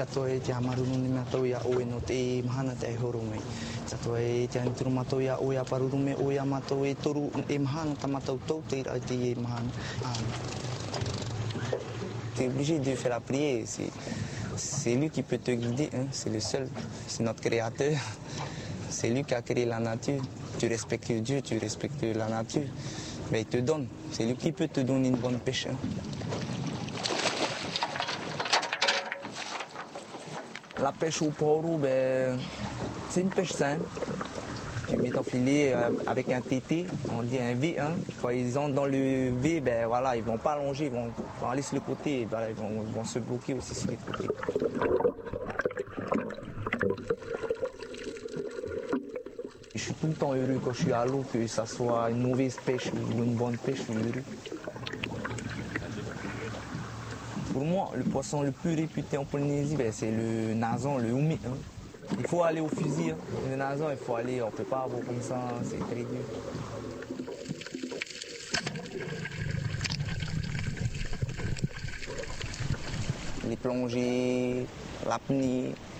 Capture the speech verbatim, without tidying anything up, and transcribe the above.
chato e te amarunu ni matau ia oe no te mahana te horo mai. Chato e te anituru matau ia oe a parurume oe a matau e toru e mahana ta matau tau te ira te e mahana. Tu es obligé de faire la prière, c'est lui qui peut te guider, hein? C'est le seul, c'est notre créateur. C'est lui qui a créé la nature. Tu respectes Dieu, tu respectes la nature. Ben, il te donne. C'est lui qui peut te donner une bonne pêche. Hein. La pêche au poro, ben, c'est une pêche simple. Tu mets ton filet avec un T T, on dit un V un. Quand ils entrent dans le V, ben voilà, ils vont pas allonger, ils vont, vont aller sur le côté, ben, ils, vont, ils vont se bloquer aussi sur les côtés. Je suis tout le temps heureux quand je suis à l'eau, que ça soit une mauvaise pêche ou une bonne pêche, je suis heureux. Pour moi, le poisson le plus réputé en Polynésie, ben, c'est le nason, le houmi. Hein. Il faut aller au fusil. Hein. Le nason, il faut aller, on ne peut pas avoir comme ça, c'est très dur. Les plongées, l'apnée,